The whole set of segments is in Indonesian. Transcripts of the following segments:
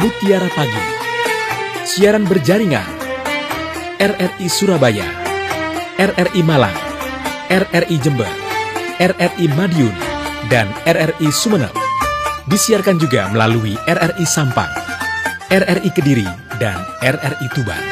Mutiara Pagi, siaran berjaringan, RRI Surabaya, RRI Malang, RRI Jember, RRI Madiun, dan RRI Sumeneb. Disiarkan juga melalui RRI Sampang, RRI Kediri, dan RRI Tuban.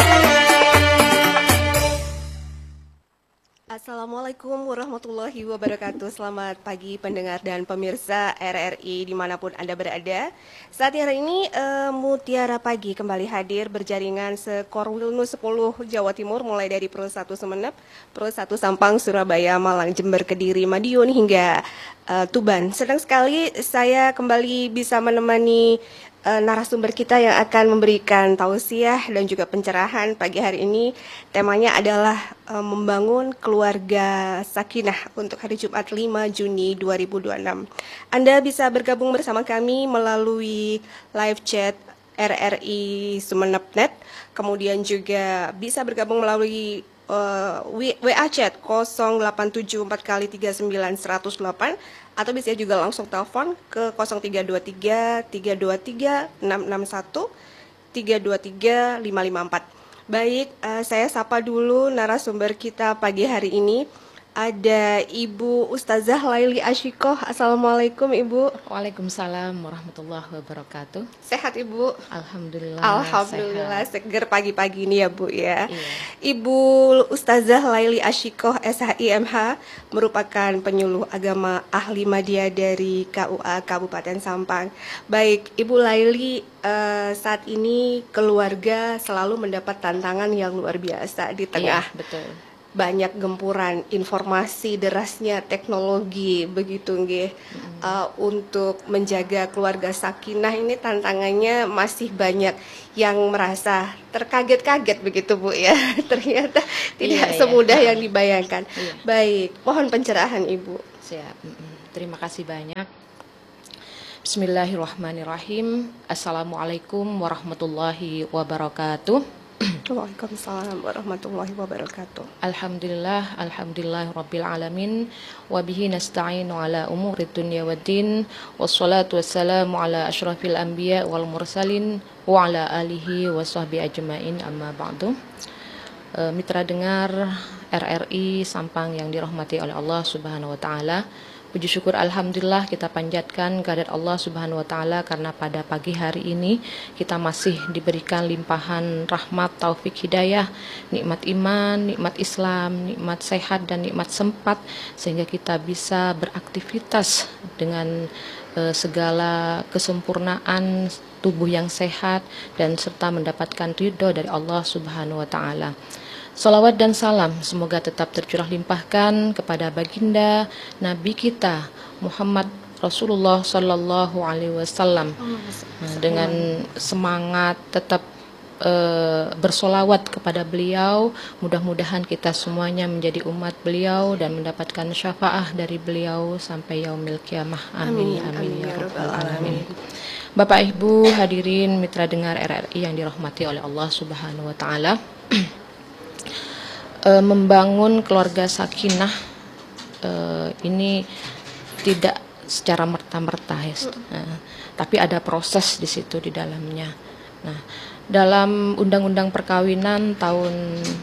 Assalamualaikum warahmatullahi wabarakatuh. Selamat pagi pendengar dan pemirsa RRI dimanapun Anda berada. Saat hari ini Mutiara Pagi kembali hadir berjaringan se-Korwilnu 10 Jawa Timur, mulai dari Pro 1 Sumeneb, Pro 1 Sampang, Surabaya, Malang, Jember, Kediri, Madiun, hingga Tuban. Senang sekali saya kembali bisa menemani narasumber kita yang akan memberikan tausiah dan juga pencerahan pagi hari ini. Temanya adalah membangun keluarga sakinah untuk hari Jumat 5 Juni 2026. Anda bisa bergabung bersama kami melalui live chat RRI Sumeneb.net, kemudian juga bisa bergabung melalui WA chat 0874 kali 39108, atau bisa juga langsung telepon ke 0323 323 661 323 554. Baik, saya sapa dulu narasumber kita pagi hari ini. Ada Ibu Ustazah Laili Asyikoh. Assalamualaikum Ibu. Waalaikumsalam warahmatullahi wabarakatuh. Sehat Ibu? Alhamdulillah. Alhamdulillah sehat. seger pagi-pagi ini ya Bu ya. Iya. Ibu Ustazah Laili Asyikoh SHIMH merupakan penyuluh agama ahli media dari KUA Kabupaten Sampang. Baik, Ibu Laili, saat ini keluarga selalu mendapat tantangan yang luar biasa di tengah Betul. banyak gempuran informasi, derasnya teknologi, begitu nggih. Untuk menjaga keluarga sakinah ini tantangannya masih banyak yang merasa terkaget-kaget begitu Bu ya. Ternyata tidak semudah yang dibayangkan. Baik, mohon pencerahan Ibu. Siap. Terima kasih banyak. Bismillahirrahmanirrahim. Assalamualaikum warahmatullahi wabarakatuh. Waalaikumsalam warahmatullahi wabarakatuh. Alhamdulillah rabbil alamin, wa bihi nasta'inu ala umurid dunya waddin, wassalatu wassalamu ala asyrafil anbiya wal mursalin wa ala alihi wa sahbihi ajmain, amma ba'du. Mitra dengar RRI Sampang yang dirahmati oleh Allah Subhanahu wa taala, puji syukur alhamdulillah kita panjatkan kehadirat Allah Subhanahu wa taala karena pada pagi hari ini kita masih diberikan limpahan rahmat, taufik, hidayah, nikmat iman, nikmat Islam, nikmat sehat dan nikmat sempat, sehingga kita bisa beraktivitas dengan segala kesempurnaan tubuh yang sehat dan serta mendapatkan ridho dari Allah Subhanahu wa taala. Salawat dan salam semoga tetap tercurah limpahkan kepada baginda Nabi kita Muhammad Rasulullah Sallallahu Alaihi Wasallam, dengan semangat tetap bersolawat kepada beliau. Mudah-mudahan kita semuanya menjadi umat beliau dan mendapatkan syafaah dari beliau sampai yaumil kiamah. Amin amin ya rabbal alamin. Bapak Ibu hadirin mitra dengar RRI yang dirahmati oleh Allah Subhanahu wa taala. Membangun keluarga sakinah ini tidak secara merta-merta ya, tapi ada proses di situ di dalamnya. Nah, dalam Undang-Undang Perkawinan tahun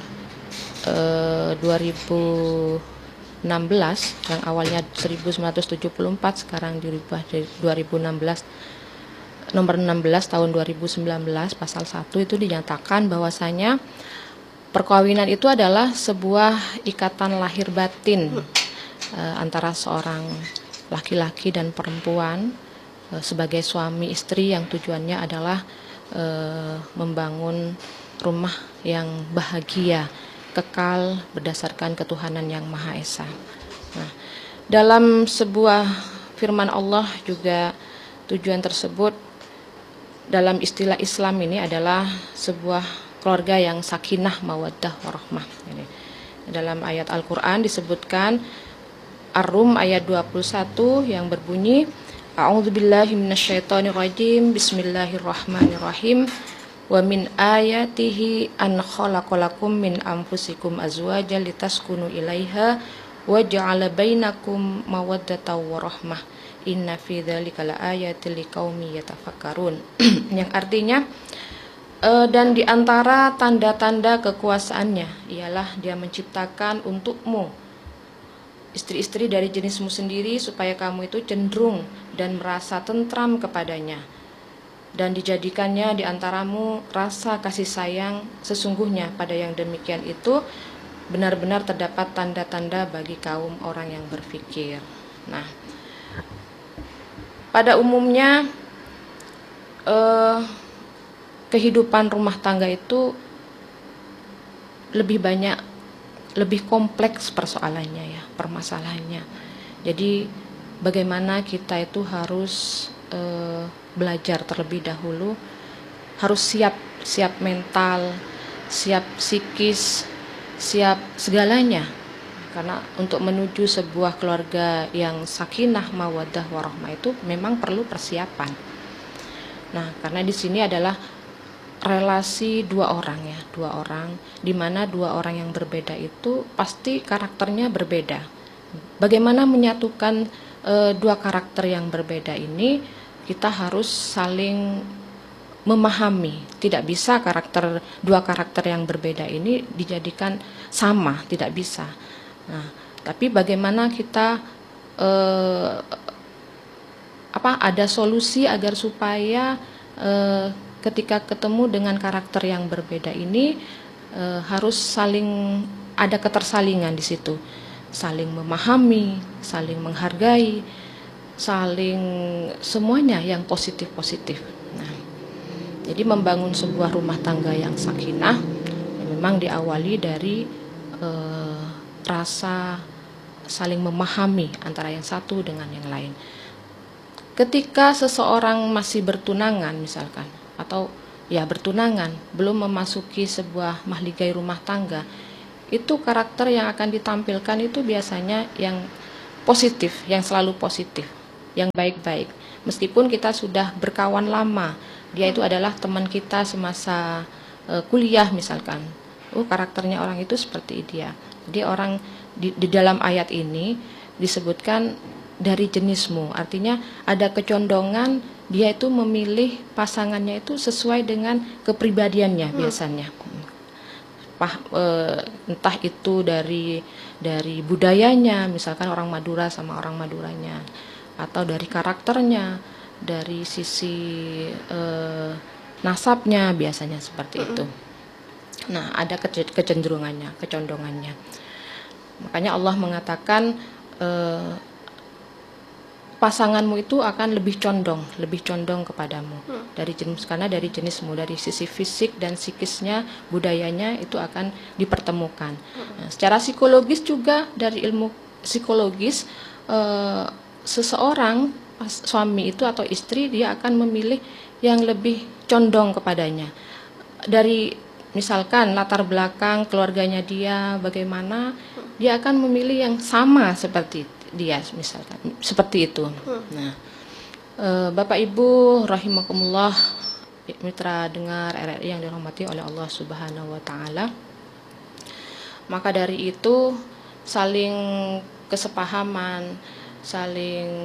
2016 yang awalnya 1974 sekarang dirubah dari 2016, nomor 16 tahun 2019 pasal 1 itu dinyatakan bahwasanya perkawinan itu adalah sebuah ikatan lahir batin antara seorang laki-laki dan perempuan sebagai suami istri yang tujuannya adalah membangun rumah yang bahagia, kekal berdasarkan ketuhanan yang Maha Esa. Nah, dalam sebuah firman Allah juga tujuan tersebut dalam istilah Islam ini adalah sebuah keluarga yang sakinah, mawaddah, warahmah. Dalam ayat Al-Quran disebutkan Ar-Rum ayat 21 yang berbunyi A'udzubillahi minasyaitonirrajim, Bismillahirrahmanirrahim. Wa min ayatihi an khalaqalakum min anfusikum azwajan litaskunu ilaiha wa ja'ala bainakum mawaddatan wa rahmah inna fi dzalika laayatil liqaumi yatafakkarun. Yang artinya dan di antara tanda-tanda kekuasaannya ialah dia menciptakan untukmu istri-istri dari jenismu sendiri supaya kamu itu cenderung dan merasa tentram kepadanya, dan dijadikannya di antaramu rasa kasih sayang. Sesungguhnya pada yang demikian itu benar-benar terdapat tanda-tanda bagi kaum orang yang berfikir. Nah, pada umumnya kehidupan rumah tangga itu lebih kompleks persoalannya ya, permasalahannya. Jadi bagaimana kita itu harus belajar terlebih dahulu, harus siap mental, siap psikis, siap segalanya. Karena untuk menuju sebuah keluarga yang sakinah, mawaddah, warahmah itu memang perlu persiapan. Nah, karena di sini adalah relasi dua orang, di mana dua orang yang berbeda itu pasti karakternya berbeda. Bagaimana menyatukan dua karakter yang berbeda ini? Kita harus saling memahami. Tidak bisa dua karakter yang berbeda ini dijadikan sama, tidak bisa. Nah, tapi bagaimana kita ada solusi agar supaya ketika ketemu dengan karakter yang berbeda ini harus saling ada ketersalingan di situ, saling memahami, saling menghargai, saling semuanya yang positif-positif. Nah, jadi membangun sebuah rumah tangga yang sakinah memang diawali dari rasa saling memahami antara yang satu dengan yang lain. Ketika seseorang masih bertunangan misalkan, atau ya bertunangan, belum memasuki sebuah mahligai rumah tangga, itu karakter yang akan ditampilkan itu biasanya yang positif, yang selalu positif, yang baik-baik. Meskipun kita sudah berkawan lama, dia itu adalah teman kita semasa kuliah misalkan, karakternya orang itu seperti dia. Jadi orang di dalam ayat ini disebutkan dari jenismu, artinya ada kecondongan dia itu memilih pasangannya itu sesuai dengan kepribadiannya biasanya. Entah itu dari budayanya, misalkan orang Madura sama orang Maduranya, atau dari karakternya, dari sisi nasabnya, biasanya seperti itu. Nah, ada kecenderungannya, kecondongannya. Makanya Allah mengatakan pasanganmu itu akan lebih condong kepadamu karena dari jenismu, dari sisi fisik dan psikisnya, budayanya itu akan dipertemukan. Nah, secara psikologis juga, dari ilmu psikologis, seseorang suami itu atau istri dia akan memilih yang lebih condong kepadanya. Dari misalkan latar belakang keluarganya dia bagaimana, dia akan memilih yang sama seperti dia, misalkan seperti itu. Nah, Bapak Ibu rahimakumullah, mitra dengar RRI yang dirahmati oleh Allah Subhanahu wa taala. Maka dari itu saling kesepahaman, saling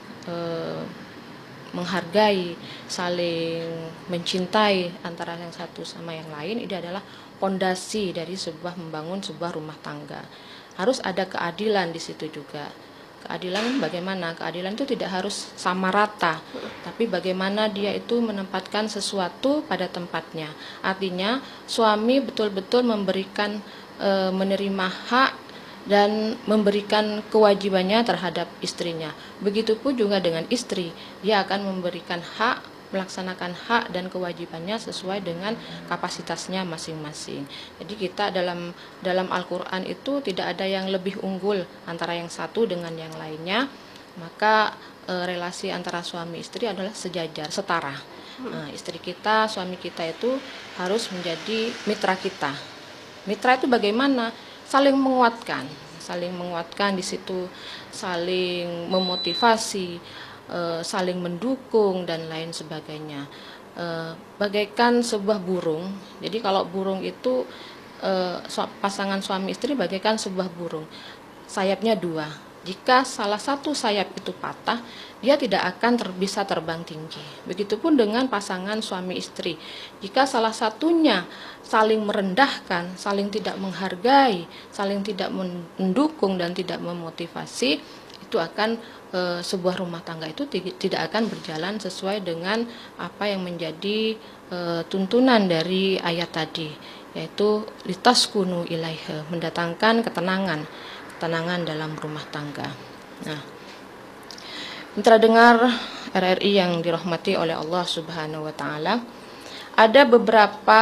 menghargai, saling mencintai antara yang satu sama yang lain, ini adalah pondasi dari membangun sebuah rumah tangga. Harus ada keadilan di situ juga. Keadilan bagaimana? Keadilan itu tidak harus sama rata, tapi bagaimana dia itu menempatkan sesuatu pada tempatnya. Artinya suami betul-betul memberikan menerima hak dan memberikan kewajibannya terhadap istrinya. Begitupun juga dengan istri, dia akan memberikan hak, melaksanakan hak dan kewajibannya sesuai dengan kapasitasnya masing-masing. Jadi kita dalam Al-Quran itu tidak ada yang lebih unggul antara yang satu dengan yang lainnya. Maka relasi antara suami istri adalah sejajar, setara. Nah, istri kita, suami kita itu harus menjadi mitra kita. Mitra itu bagaimana? Saling menguatkan di situ, saling memotivasi, saling mendukung dan lain sebagainya. Bagaikan sebuah burung. Jadi kalau burung itu pasangan suami istri bagaikan sebuah burung. sayapnya dua. Jika salah satu sayap itu patah, dia tidak akan bisa terbang tinggi. Begitupun dengan pasangan suami istri. Jika salah satunya saling merendahkan, saling tidak menghargai, saling tidak mendukung dan tidak memotivasi, itu akan sebuah rumah tangga itu tidak akan berjalan sesuai dengan apa yang menjadi tuntunan dari ayat tadi, yaitu litaskunu ilaiha, mendatangkan ketenangan dalam rumah tangga. Nah, mitra dengar RRI yang dirahmati oleh Allah Subhanahu wa taala, ada beberapa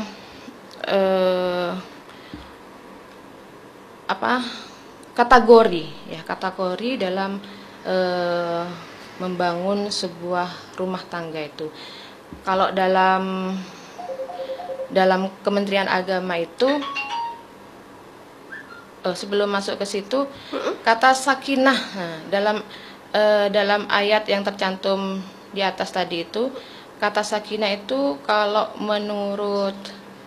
kategori dalam membangun sebuah rumah tangga itu. Kalau dalam Kementerian Agama itu, sebelum masuk ke situ, kata sakinah, dalam ayat yang tercantum di atas tadi itu, kata sakinah itu kalau menurut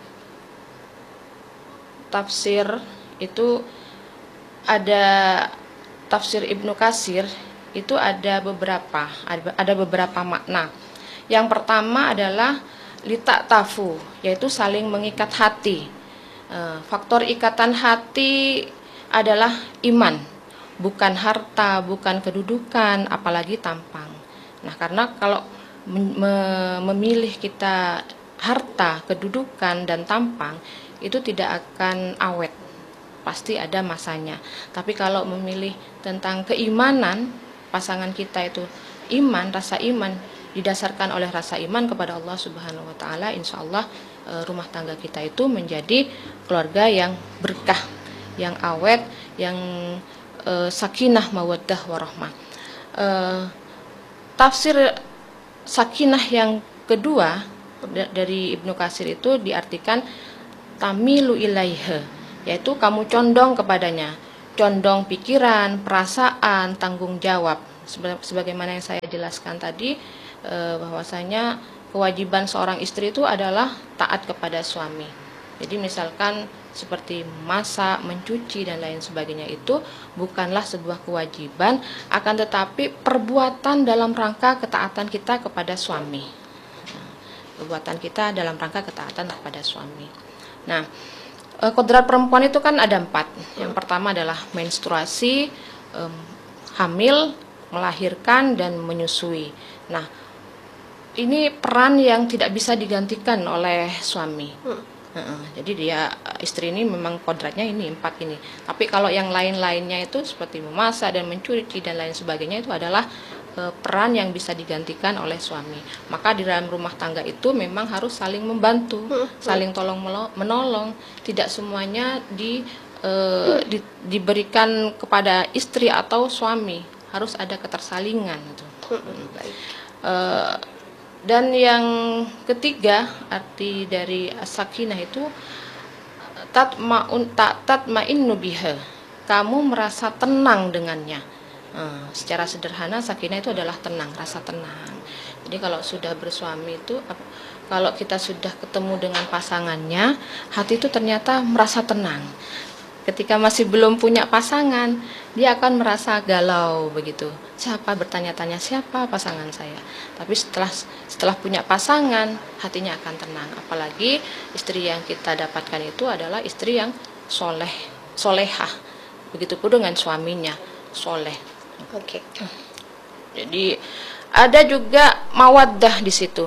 tafsir itu, ada tafsir Ibnu Katsir itu ada beberapa makna. Yang pertama adalah lita'tafu, yaitu saling mengikat hati. Faktor ikatan hati adalah iman, bukan harta, bukan kedudukan, apalagi tampang. Nah, karena kalau memilih kita harta, kedudukan, dan tampang, itu tidak akan awet, pasti ada masanya. Tapi kalau memilih tentang keimanan, pasangan kita itu iman, rasa iman, didasarkan oleh rasa iman kepada Allah Subhanahu wa taala, insya Allah rumah tangga kita itu menjadi keluarga yang berkah, yang awet, yang sakinah, mawaddah, warahmah. Tafsir sakinah yang kedua dari Ibnu Katsir itu diartikan tamilu ilaiha, yaitu kamu condong kepadanya, condong pikiran, perasaan, tanggung jawab. Sebagaimana yang saya jelaskan tadi, bahwasanya kewajiban seorang istri itu adalah taat kepada suami. Jadi misalkan seperti masak, mencuci, dan lain sebagainya itu bukanlah sebuah kewajiban, akan tetapi perbuatan dalam rangka ketaatan kita kepada suami. Perbuatan kita dalam rangka ketaatan kepada suami. Nah, kodrat perempuan itu kan ada 4. Yang pertama adalah menstruasi, hamil, melahirkan, dan menyusui. Nah, ini peran yang tidak bisa digantikan oleh suami. Jadi istri ini memang kodratnya ini 4 ini. Tapi kalau yang lain-lainnya itu seperti memasak dan mencuci dan lain sebagainya itu adalah peran yang bisa digantikan oleh suami. Maka di dalam rumah tangga itu memang harus saling membantu, saling tolong menolong. Tidak semuanya diberikan kepada istri atau suami, harus ada ketersalingan itu. Dan yang ketiga, arti dari as-sakinah itu tatma'innu biha, kamu merasa tenang dengannya. Secara sederhana sakinah itu adalah tenang, rasa tenang. Jadi kalau sudah bersuami itu, kalau kita sudah ketemu dengan pasangannya, hati itu ternyata merasa tenang. Ketika masih belum punya pasangan, dia akan merasa galau begitu. Bertanya-tanya siapa pasangan saya. Tapi setelah punya pasangan, hatinya akan tenang. Apalagi istri yang kita dapatkan itu adalah istri yang solehah. Begitupun dengan suaminya, soleh. Oke. Jadi ada juga mawaddah di situ.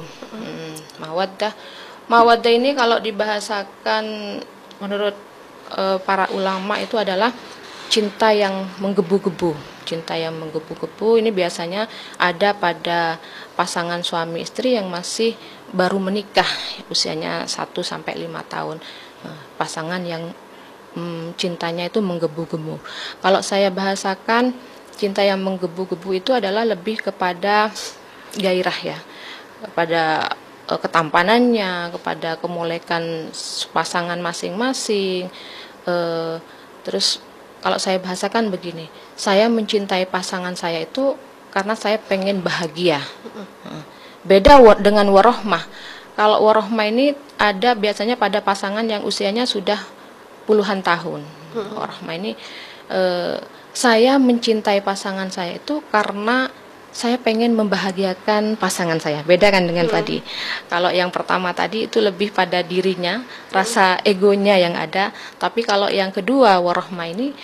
Mawaddah ini kalau dibahasakan menurut para ulama itu adalah cinta yang menggebu-gebu. Cinta yang menggebu-gebu ini biasanya ada pada pasangan suami istri yang masih baru menikah, usianya 1-5 tahun. Pasangan yang cintanya itu menggebu-gebu. Kalau saya bahasakan, cinta yang menggebu-gebu itu adalah lebih kepada gairah ya, kepada ketampanannya, kepada kemolekan pasangan masing-masing. Terus kalau saya bahasakan begini, saya mencintai pasangan saya itu karena saya pengen bahagia. Beda dengan warohmah. Kalau warohmah ini ada biasanya pada pasangan yang usianya sudah puluhan tahun. Warohmah ini saya mencintai pasangan saya itu karena saya pengen membahagiakan pasangan saya. Beda kan dengan tadi. Kalau yang pertama tadi itu lebih pada dirinya, rasa egonya yang ada. Tapi kalau yang kedua, warahmah ini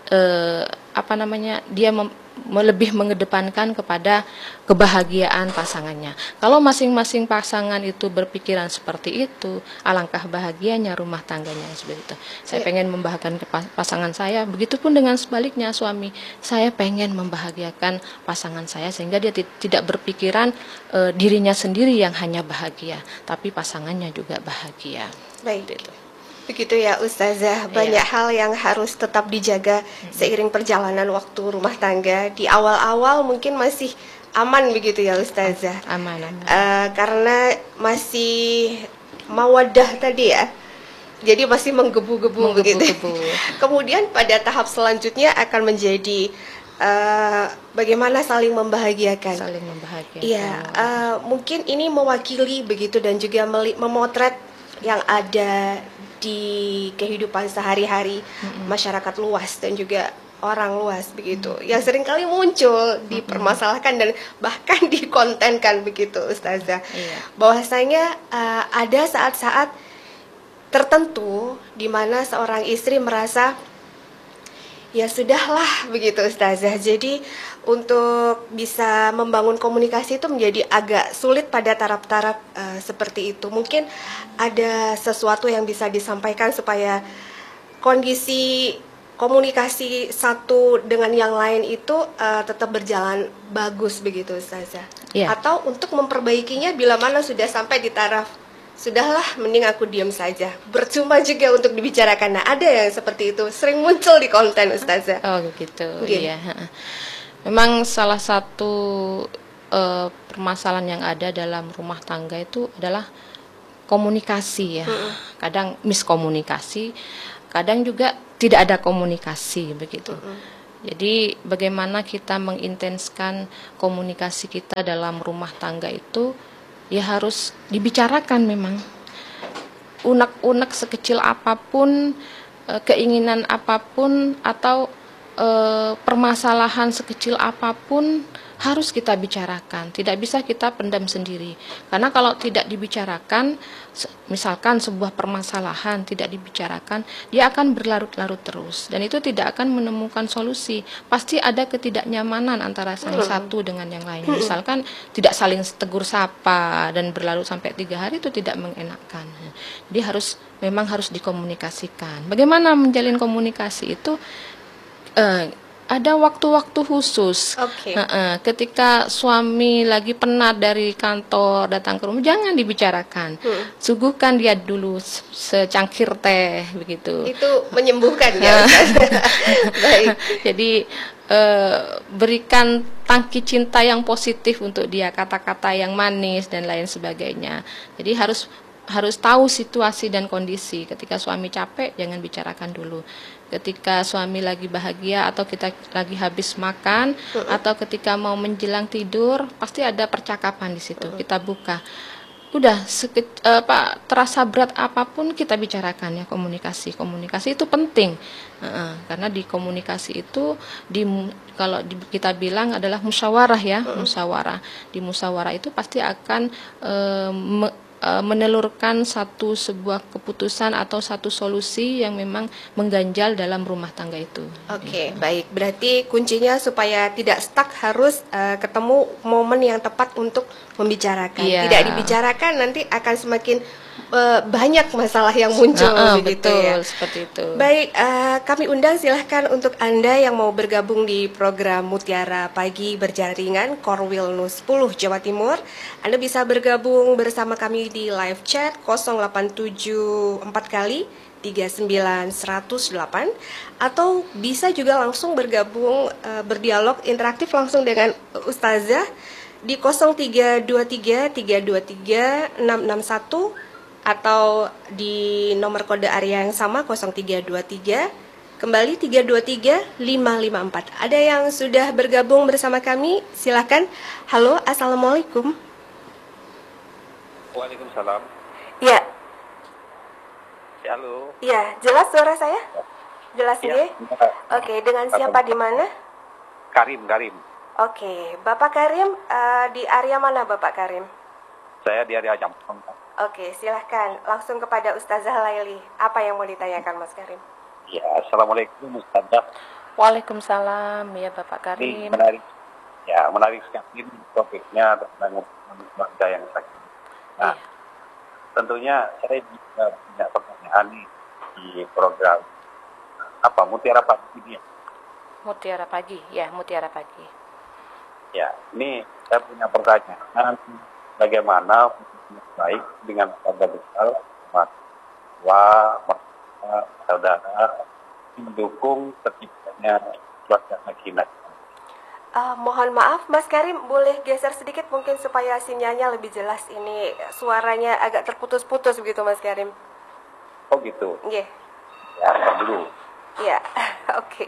dia lebih mengedepankan kepada kebahagiaan pasangannya. Kalau masing-masing pasangan itu berpikiran seperti itu, alangkah bahagianya rumah tangganya seperti itu. Saya pengen membahagiakan pasangan saya, begitupun dengan sebaliknya suami. Saya pengen membahagiakan pasangan saya sehingga dia tidak berpikiran dirinya sendiri yang hanya bahagia, tapi pasangannya juga bahagia. Baik. Begitu ya Ustazah, banyak hal yang harus tetap dijaga seiring perjalanan waktu rumah tangga. Di awal-awal mungkin masih aman begitu ya Ustazah. Aman. Karena masih mawadah tadi ya. Jadi masih menggebu-gebu begitu. Kemudian pada tahap selanjutnya akan menjadi bagaimana saling membahagiakan. Iya, mungkin ini mewakili begitu dan juga memotret yang ada di kehidupan sehari-hari masyarakat luas dan juga orang luas begitu, yang seringkali muncul dipermasalahkan dan bahkan dikontenkan begitu Ustazah. Bahwasanya ada saat-saat tertentu di mana seorang istri merasa ya sudahlah begitu Ustazah. Jadi untuk bisa membangun komunikasi itu menjadi agak sulit pada taraf-taraf seperti itu. Mungkin ada sesuatu yang bisa disampaikan supaya kondisi komunikasi satu dengan yang lain itu tetap berjalan bagus begitu Ustazah. Atau untuk memperbaikinya bila mana sudah sampai di taraf sudahlah mending aku diam saja, percuma juga untuk dibicarakan. Nah ada yang seperti itu sering muncul di konten Ustazah. Oh gitu. Iya. Memang salah satu permasalahan yang ada dalam rumah tangga itu adalah komunikasi ya. Kadang miskomunikasi, kadang juga tidak ada komunikasi begitu. Jadi bagaimana kita mengintenskan komunikasi kita dalam rumah tangga itu ya harus dibicarakan memang. Unek-unek sekecil apapun, keinginan apapun atau permasalahan sekecil apapun harus kita bicarakan. Tidak bisa kita pendam sendiri. Karena kalau tidak dibicarakan, misalkan sebuah permasalahan tidak dibicarakan, dia akan berlarut-larut terus dan itu tidak akan menemukan solusi. Pasti ada ketidaknyamanan antara salah satu dengan yang lain. Misalkan tidak saling tegur sapa dan berlarut sampai 3 hari, itu tidak mengenakan. Jadi memang harus dikomunikasikan. Bagaimana menjalin komunikasi itu? Ada waktu-waktu khusus. Ketika suami lagi penat dari kantor datang ke rumah, jangan dibicarakan. Suguhkan dia dulu secangkir teh begitu. Itu menyembuhkan ya. Baik. Jadi berikan tangki cinta yang positif untuk dia, kata-kata yang manis dan lain sebagainya. Jadi harus tahu situasi dan kondisi. Ketika suami capek, jangan bicarakan dulu. Ketika suami lagi bahagia atau kita lagi habis makan atau ketika mau menjelang tidur, pasti ada percakapan di situ. Kita buka. Udah terasa berat apapun kita bicarakan ya, komunikasi itu penting. Karena di komunikasi itu kalau kita bilang adalah musyawarah ya, musyawarah. Di musyawarah itu pasti akan menelurkan sebuah keputusan atau satu solusi yang memang mengganjal dalam rumah tangga itu. Baik. Berarti kuncinya supaya tidak stuck harus ketemu momen yang tepat untuk membicarakan. Tidak dibicarakan nanti akan semakin banyak masalah yang muncul begitu. Betul, ya. Seperti itu. Baik, kami undang silahkan untuk Anda yang mau bergabung di program Mutiara Pagi Berjaringan Korwil NU 10 Jawa Timur. Anda bisa bergabung bersama kami di live chat 0874 kali 39108 atau bisa juga langsung bergabung berdialog interaktif langsung dengan Ustazah di 0323 323 661 atau di nomor kode area yang sama 0323 kembali 323 554. Ada yang sudah bergabung bersama kami? Silakan. Halo, assalamualaikum. Waalaikumsalam. Ya. Halo. Ya, jelas suara saya? Jelas Ya, nggih? Oke, dengan siapa di mana? Karim. Oke, Bapak Karim di area mana Bapak Karim? Saya di area Jampang. Oke, silahkan langsung kepada Ustazah Laili. Apa yang mau ditanyakan Mas Karim? Ya, Assalamualaikum Ustazah. Waalaikumsalam ya Bapak Ini Karim. menarik. Ya, menarik sekali topiknya tentang keluarga yang sakit. Nah, tentunya saya juga punya pertanyaan nih di program Mutiara Pagi ini. Mutiara Pagi, ya Mutiara Pagi. Ya, ini saya punya pertanyaan bagaimana baik dengan keluarga besar, mahasiswa, saudara mendukung terciptanya keluarga sakinah. Mohon maaf Mas Karim, boleh geser sedikit mungkin supaya sinyalnya lebih jelas. Ini suaranya agak terputus-putus begitu Mas Karim. Oh gitu. Nggih. Ya, dulu. Iya. Oke.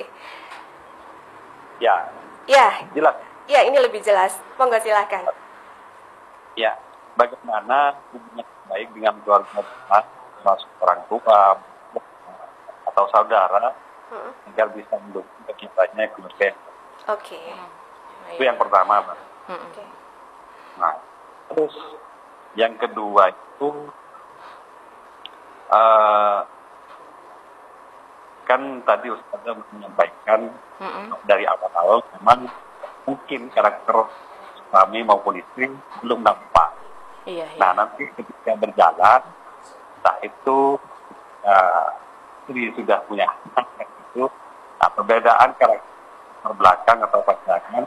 Ya, Ya, jelas. ya ini lebih jelas. Monggo silakan. Ya, bagaimana hubungan baik dengan keluarga besar, termasuk orang tua atau saudara, agar bisa mendukung terciptanya keluarga. Oke. Itu yang pertama, Pak. Oke. Nah, terus yang kedua itu kan tadi Ustazah menyampaikan dari awal memang mungkin karakter suami maupun istri belum nampak. Iya. Nah, nanti ketika berjalan, entah itu istri sudah punya anak itu, nah, perbedaan karakter belakang atau pasangan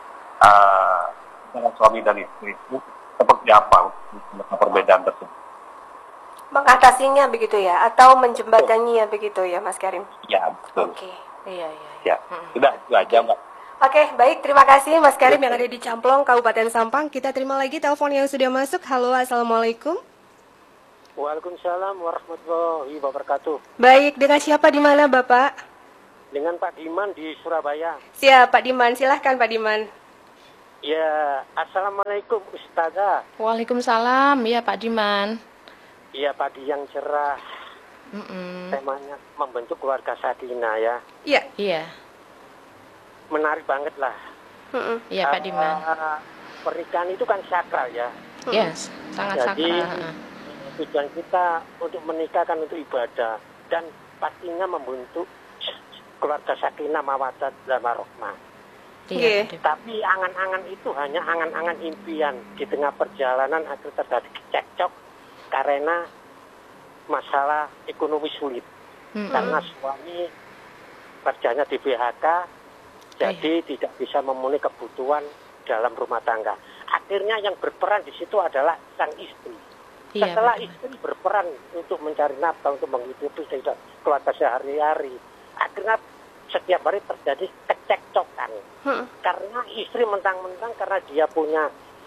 antara suami dan istri itu seperti apa untuk perbedaan tersebut? Mengatasinya begitu ya, atau menjembataninya begitu ya Mas Karim? Ya, betul. Oke. Iya. Ya, sudah itu aja, Mbak. Oke, baik. Terima kasih Mas Karim yang ada di Camplong, Kabupaten Sampang. Kita terima lagi telepon yang sudah masuk. Halo, Assalamualaikum. Waalaikumsalam warahmatullahi wabarakatuh. Baik, dengan siapa di mana Bapak? Dengan Pak Diman di Surabaya. Siap, Pak Diman. Silahkan Pak Diman. Ya, Assalamualaikum Ustazah. Waalaikumsalam ya Pak Diman. Ya, pagi yang cerah. Temanya membentuk keluarga sakinah ya. Iya. Iya. Menarik banget lah. Iya Pak Diman. Pernikahan itu kan sakral ya. Yes, sangat Jadi sakral. tujuan kita untuk menikah kan untuk ibadah dan pastinya membentuk keluarga sakinah mawaddah dan warahmah. Iya. Tapi angan-angan itu hanya angan-angan impian di tengah perjalanan agar terjadi cekcok karena masalah ekonomi sulit. Karena suami kerjanya di PHK, jadi tidak bisa memenuhi kebutuhan dalam rumah tangga. Akhirnya yang berperan di situ adalah sang istri. Iya, Setelah betul. istri berperan untuk mencari nafkah, untuk menghidupi keluarga sehari-hari, akhirnya setiap hari terjadi kecekcokan. Karena istri mentang-mentang karena dia punya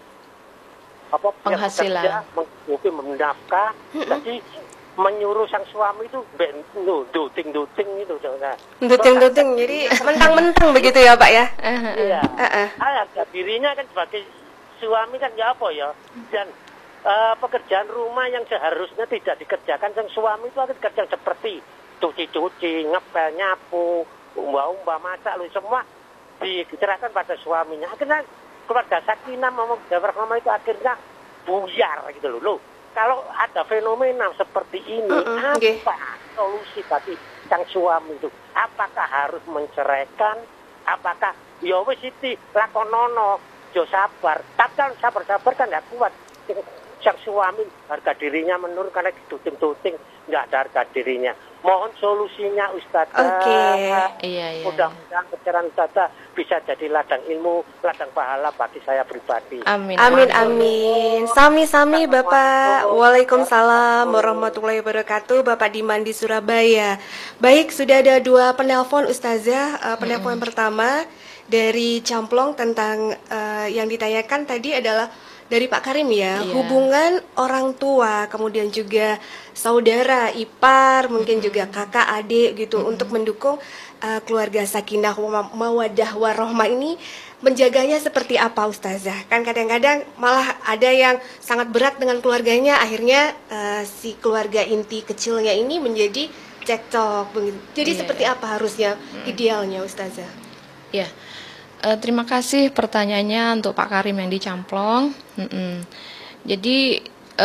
Penghasilan. bekerja, menghidupi, menafkah, jadi menyuruh sang suami itu duting itu. Duting-duting, jadi mentang-mentang begitu ya Pak ya? Iya. Harga dirinya kan sebagai suami kan ya apa ya, dan pekerjaan rumah yang seharusnya tidak dikerjakan sang suami itu akan dikerjakan seperti cuci-cuci, ngepel, nyapu, umba-umba, masak, semua diserahkan pada suaminya. Akhirnya keluarga sakinah mama itu akhirnya buyar gitu loh. Kalau ada fenomena seperti ini, apa solusi bagi sang suami itu? Apakah harus menceraikan? Apakah ya wis iki lakonono, yo sabar. Tapi kalau sabar-sabar kan tidak kuat. Sang suami harga dirinya menurun karena diduting-duting, nggak ada harga dirinya. Mohon solusinya Ustazah. Oke. Iya. Mudah-mudahan pencerahan Ustazah bisa jadi ladang ilmu, ladang pahala bagi saya pribadi. Amin. Amin. Sami-sami Bapak. Waalaikumsalam warahmatullahi wabarakatuh. Bapak Diman di Surabaya. Baik, sudah ada 2 penelpon Ustazah. Penelpon pertama dari Camplong tentang yang ditanyakan tadi adalah dari Pak Karim ya, Iya. hubungan orang tua, kemudian juga saudara, ipar, mungkin juga kakak, adik gitu untuk mendukung keluarga sakinah mawaddah warahmah ini, menjaganya seperti apa Ustazah? Kan kadang-kadang malah ada yang sangat berat dengan keluarganya, akhirnya si keluarga inti kecilnya ini menjadi cekcok begitu. Jadi Iya, seperti apa harusnya idealnya Ustazah? Ya, terima kasih pertanyaannya untuk Pak Karim yang di Camplong. Jadi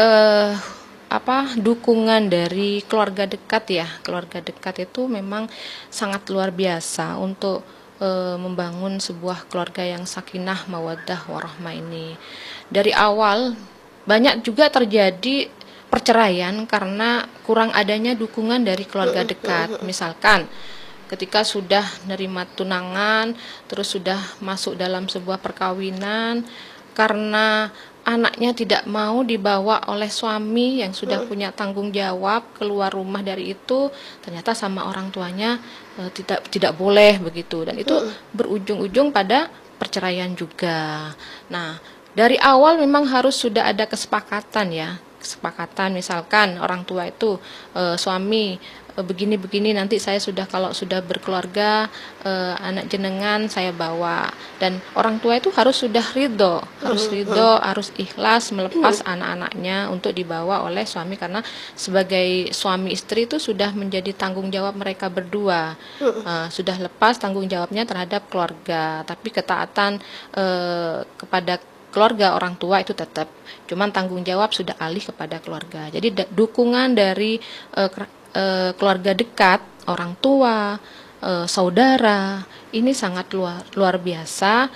dukungan dari keluarga dekat ya, keluarga dekat itu memang sangat luar biasa untuk membangun sebuah keluarga yang sakinah, mawaddah, warahmah ini. Dari awal banyak juga terjadi perceraian karena kurang adanya dukungan dari keluarga dekat. Misalkan ketika sudah nerima tunangan, terus sudah masuk dalam sebuah perkawinan, karena anaknya tidak mau dibawa oleh suami yang sudah punya tanggung jawab keluar rumah dari itu, ternyata sama orang tuanya tidak boleh begitu, dan itu berujung-ujung pada perceraian juga. Nah, dari awal memang harus sudah ada kesepakatan ya, kesepakatan misalkan orang tua itu suami begini-begini, nanti saya kalau sudah berkeluarga anak jenengan saya bawa, dan orang tua itu harus sudah ridho, harus ikhlas melepas anak-anaknya untuk dibawa oleh suami, karena sebagai suami istri itu sudah menjadi tanggung jawab mereka berdua, sudah lepas tanggung jawabnya terhadap keluarga, tapi ketaatan kepada keluarga orang tua itu tetap, cuman tanggung jawab sudah alih kepada keluarga. Jadi dukungan dari keluarga dekat, orang tua, saudara, ini sangat luar biasa.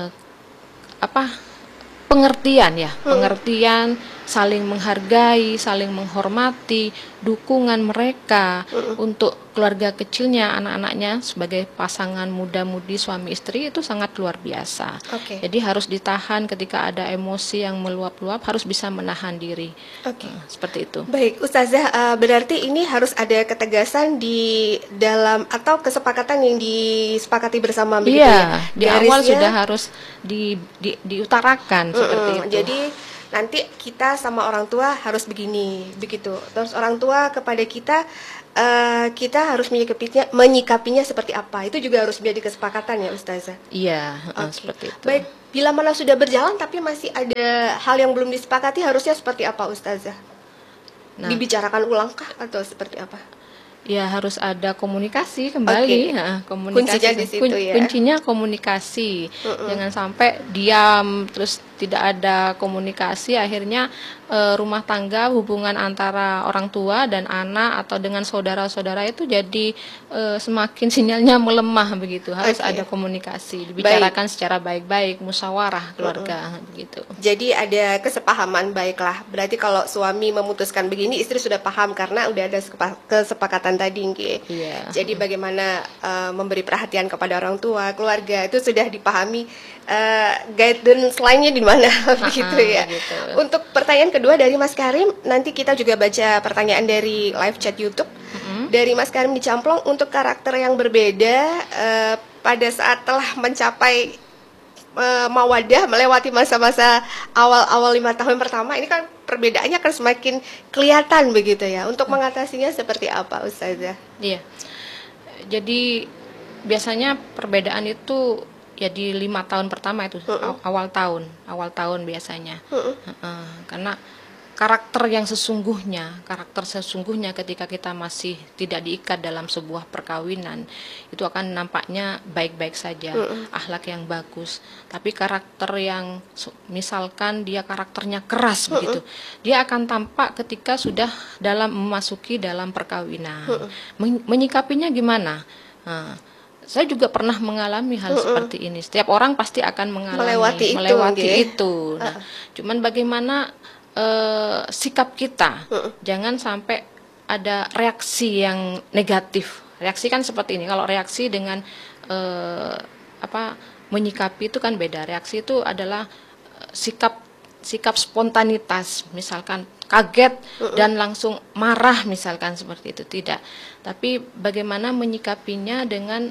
Pengertian ya, pengertian, saling menghargai, saling menghormati, dukungan mereka untuk keluarga kecilnya, anak-anaknya sebagai pasangan muda-mudi suami istri itu sangat luar biasa. Jadi harus ditahan ketika ada emosi yang meluap-luap, harus bisa menahan diri. Seperti itu. Baik, Ustazah, berarti ini harus ada ketegasan di dalam atau kesepakatan yang disepakati bersama begitu ya? Di awal sudah harus diutarakan seperti itu. Jadi nanti kita sama orang tua harus begini, begitu. Terus orang tua kepada kita, kita harus menyikapinya seperti apa. Itu juga harus menjadi kesepakatan ya, Ustazah. Iya, seperti itu. Baik, bila mana sudah berjalan tapi masih ada hal yang belum disepakati, harusnya seperti apa, Ustazah? Dibicarakan ulangkah atau seperti apa? Ya, harus ada komunikasi kembali. Komunikasi. Kuncinya di situ ya. Kuncinya komunikasi. Jangan sampai diam terus tidak ada komunikasi, akhirnya rumah tangga, hubungan antara orang tua dan anak atau dengan saudara-saudara itu jadi semakin sinyalnya melemah begitu. Harus ada komunikasi, dibicarakan secara baik-baik, musyawarah keluarga begitu. Jadi ada kesepahaman, baiklah. Berarti kalau suami memutuskan begini, istri sudah paham karena udah ada kesepakatan tadi, Iya. Jadi bagaimana memberi perhatian kepada orang tua, keluarga itu sudah dipahami. Guidance lainnya di mana begitu ya. Gitu. Untuk pertanyaan kedua dari Mas Karim, nanti kita juga baca pertanyaan dari live chat YouTube. Dari Mas Karim di Camplong, untuk karakter yang berbeda pada saat telah mencapai mawadah, melewati masa-masa awal-awal 5 tahun pertama, ini kan perbedaannya akan semakin kelihatan begitu ya. Untuk mengatasinya seperti apa, Ustazah? Iya. Jadi biasanya perbedaan itu ya di 5 tahun pertama itu, awal tahun biasanya. Karena karakter sesungguhnya ketika kita masih tidak diikat dalam sebuah perkawinan itu akan nampaknya baik-baik saja, akhlak yang bagus. Tapi karakter yang misalkan dia karakternya keras begitu, dia akan tampak ketika sudah memasuki dalam perkawinan. Menyikapinya gimana? Saya juga pernah mengalami hal seperti ini. Setiap orang pasti akan melewati itu. Nah, cuman bagaimana sikap kita, jangan sampai ada reaksi yang negatif. Reaksi kan seperti ini. Kalau reaksi dengan menyikapi itu kan beda. Reaksi itu adalah sikap spontanitas, misalkan kaget dan langsung marah, misalkan seperti itu, tidak. Tapi bagaimana menyikapinya dengan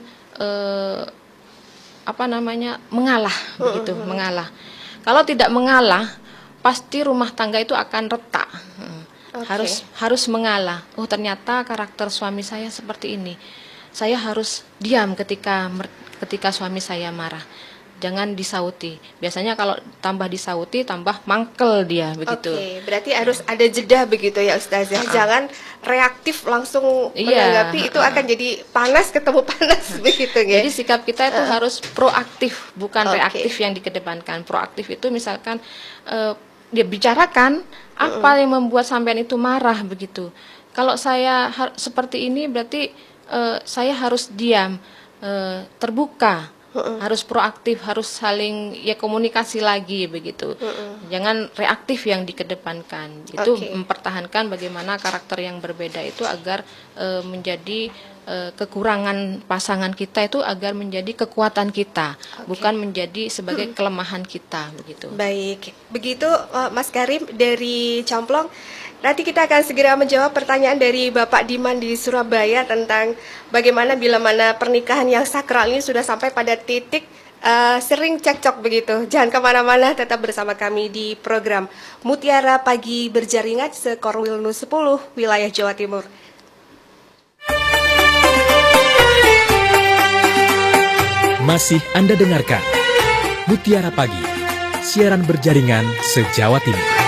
mengalah, begitu, mengalah. Kalau tidak mengalah, pasti rumah tangga itu akan retak. Harus mengalah. Oh, ternyata karakter suami saya seperti ini. Saya harus diam ketika suami saya marah. jangan disauti. Biasanya kalau tambah disauti tambah mangkel dia begitu. Oke, berarti harus ada jeda begitu ya Ustazah. Jangan reaktif langsung menanggapi, itu akan jadi panas ketemu panas begitu ya. Jadi sikap kita itu harus proaktif, bukan reaktif yang dikedepankan. Proaktif itu misalkan dia bicarakan apa yang membuat sampean itu marah begitu. Kalau saya seperti ini berarti saya harus diam, terbuka, harus proaktif, harus saling komunikasi lagi begitu. Jangan reaktif yang dikedepankan. Itu mempertahankan bagaimana karakter yang berbeda itu agar menjadi kekurangan pasangan kita itu agar menjadi kekuatan kita, bukan menjadi sebagai kelemahan kita begitu. Baik, begitu Mas Karim dari Camplong. Nanti kita akan segera menjawab pertanyaan dari Bapak Diman di Surabaya tentang bagaimana bila mana pernikahan yang sakral ini sudah sampai pada titik sering cekcok begitu. Jangan kemana-mana, tetap bersama kami di program Mutiara Pagi Berjaringan Sekorwilnu 10 wilayah Jawa Timur. Masih Anda dengarkan Mutiara Pagi, siaran berjaringan se-Jawa Timur.